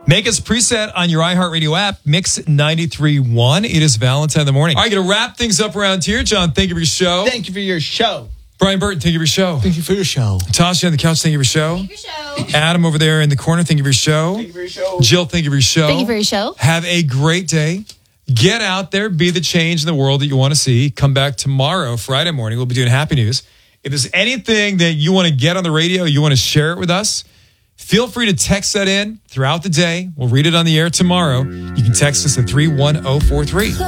Make us preset on your iHeartRadio app, Mix 93.1. It is Valentine in the morning. All right, going to wrap things up around here. John, thank you for your show. Thank you for your show. Brian Burton, thank you for your show. Thank you for your show. Tasha on the couch, thank you for your show. Thank you for your show. Adam over there in the corner, thank you for your show. Thank you for your show. Jill, thank you for your show. Thank you for your show. Have a great day. Get out there, be the change in the world that you want to see. Come back tomorrow, Friday morning. We'll be doing Happy News. If there's anything that you want to get on the radio, you want to share it with us, feel free to text that in throughout the day. We'll read it on the air tomorrow. You can text us at 31043.